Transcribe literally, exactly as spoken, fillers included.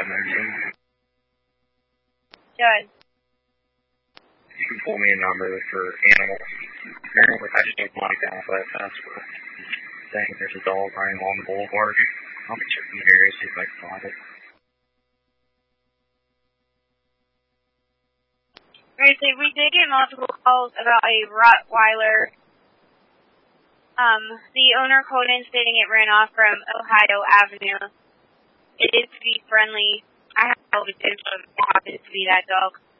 five nursing. Good. You can pull me a number for animals. Apparently, I just don't like that, but that's what I'm saying. There's a dog running along the boulevard. I'll be checking the area, see if I can find it. Right, so we did get multiple calls about a Rottweiler. Um, the owner called in stating it ran off from Ohio Avenue. It is pretty friendly. I have all the info. It happens to be that dog.